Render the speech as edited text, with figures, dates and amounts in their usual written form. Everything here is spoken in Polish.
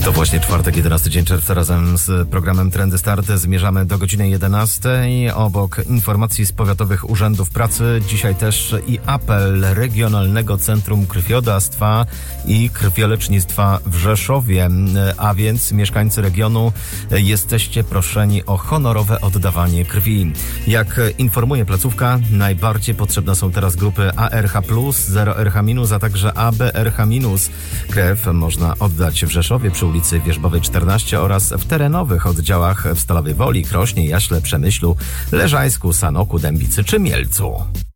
To właśnie czwartek, 11 dzień czerwca. Razem z programem Trendy Start zmierzamy do godziny 11. Obok informacji z powiatowych urzędów pracy dzisiaj też i apel Regionalnego Centrum Krwiodawstwa i Krwiolecznictwa w Rzeszowie. A więc mieszkańcy regionu jesteście proszeni o honorowe oddawanie krwi. Jak informuje placówka, najbardziej potrzebne są teraz grupy ARH+, 0RH-, a także ABRH-. Krew można oddać w Rzeszowie przy ulicy Wierzbowej 14 oraz w terenowych oddziałach w Stalowej Woli, Krośnie, Jaśle, Przemyślu, Leżajsku, Sanoku, Dębicy czy Mielcu.